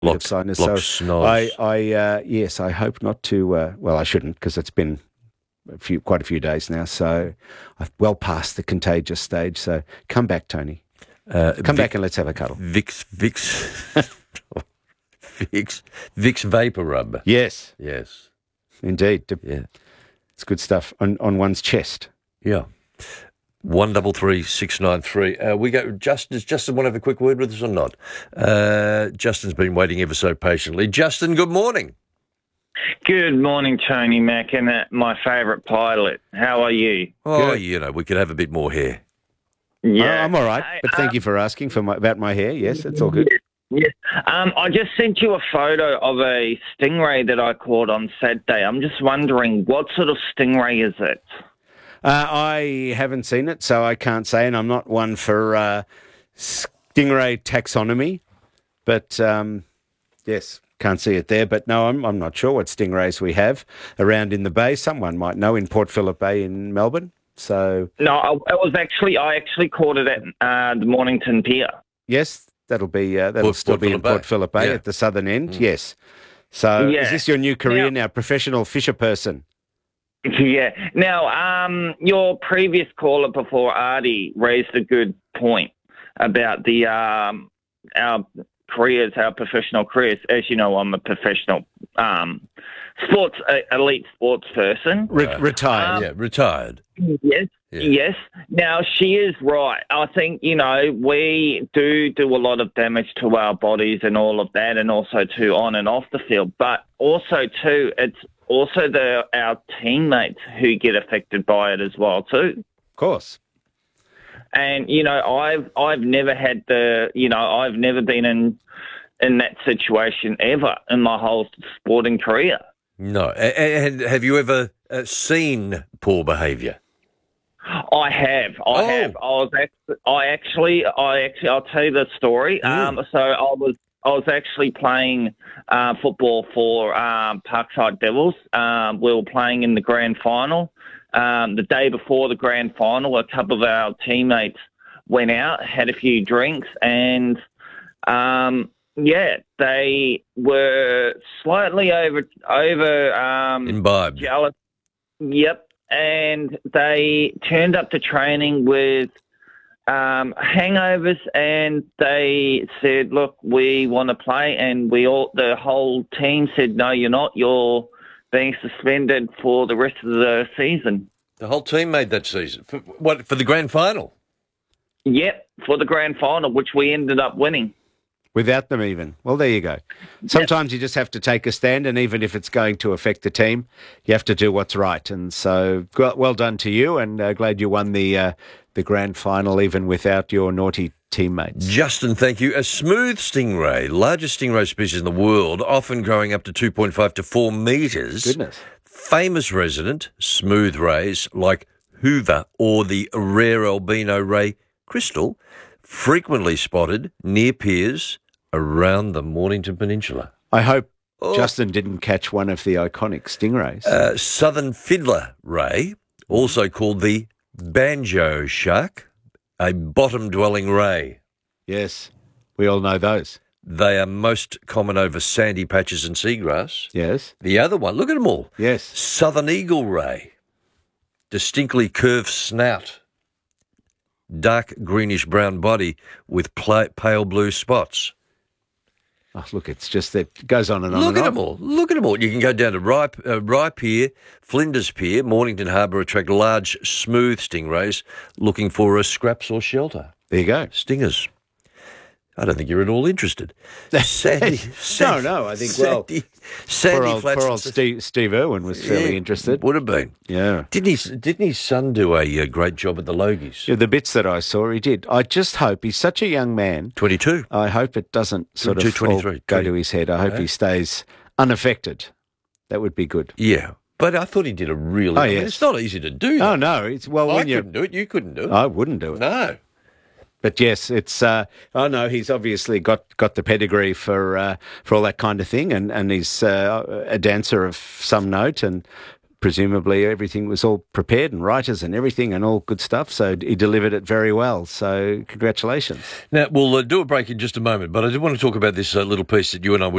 bit of Lock, sinus. lock So snoz. yes, I hope not to. Well, I shouldn't because it's been quite a few days now. So I've well past the contagious stage. So come back, Tony. Come back and let's have a cuddle. Vicks Vapor Rub. Yes, Yes. indeed. Yeah. It's good stuff on one's chest. Yeah. 133693. We go. Justin, does Justin want to have a quick word with us or not? Justin's been waiting ever so patiently. Justin, good morning. Good morning, Tony Mac, and my favourite pilot. How are you? Oh, Good. we could have a bit more here. Yeah, I'm all right, Hey, but thank you for asking about my hair. Yes, it's all good. Yes. I just sent you a photo of a stingray that I caught on Saturday. I'm just wondering, what sort of stingray is it? I haven't seen it, so I can't say, and I'm not one for stingray taxonomy. But yes, can't see it there. But no, I'm not sure what stingrays we have around in the bay. Someone might know in Port Phillip Bay in Melbourne. So No, I actually caught it at the Mornington Pier. yes, that'll still be in Port Phillip Bay at the southern end. Yes. So Yeah. is this your new career now, professional fisher person? Yeah. Now, your previous caller before Artie raised a good point about the our careers, our professional careers. As you know, I'm a professional elite sports person. Retired. Retired. Yes. Yeah. Yes. Now, she is right. I think, we do a lot of damage to our bodies and all of that, and also too on and off the field. But also too, it's also our teammates who get affected by it as well too. Of course. And, I've never had I've never been in that situation ever in my whole sporting career. No. And have you ever seen poor behaviour? I have. I have. I'll tell you the story. So I was actually playing football for Parkside Devils. We were playing in the grand final. The day before the grand final, a couple of our teammates went out, had a few drinks, and they were slightly over Imbibed. jealous. Yep. And they turned up to training with hangovers, and they said, "Look, we want to play." And the whole team said, "No, you're not. You're being suspended for the rest of the season." The whole team made that season. For the grand final? Yep, for the grand final, which we ended up winning. Without them even. Well, there you go. Sometimes you just have to take a stand, and even if it's going to affect the team, you have to do what's right. And so well done to you, and glad you won the grand final even without your naughty teammates. Justin, thank you. A smooth stingray, largest stingray species in the world, often growing up to 2.5 to 4 metres. Goodness. Famous resident smooth rays like Hoover or the rare albino ray crystal, frequently spotted near piers around the Mornington Peninsula. I hope Justin didn't catch one of the iconic stingrays. Southern fiddler ray, also called the banjo shark, a bottom-dwelling ray. Yes, we all know those. They are most common over sandy patches and seagrass. Yes. The other one, look at them all. Yes. Southern eagle ray, distinctly curved snout, dark greenish-brown body with pale blue spots. Oh, look, it's just that it goes on and on. Look at them all. Look at them all. You can go down to Rye Pier, Flinders Pier, Mornington Harbour, attract large, smooth stingrays looking for scraps or shelter. There you go. Stingers. I don't think you're at all interested. Sandy, No, I think, Sandy poor old Steve Irwin was fairly interested. Would have been. Yeah. Didn't his son do a great job at the Logies? Yeah, the bits that I saw, he did. I just hope he's such a young man. 22. I hope it doesn't sort of 23, go to his head. I hope he stays unaffected. That would be good. Yeah. But I thought he did a really... Oh, yes. It's not easy to do that. Oh, no. I couldn't do it. You couldn't do it. I wouldn't do it. No. But yes, it's. No, he's obviously got the pedigree for all that kind of thing, and he's a dancer of some note, and presumably everything was all prepared and writers and everything and all good stuff. So he delivered it very well. So congratulations. Now, we'll do a break in just a moment, but I did want to talk about this little piece that you and I were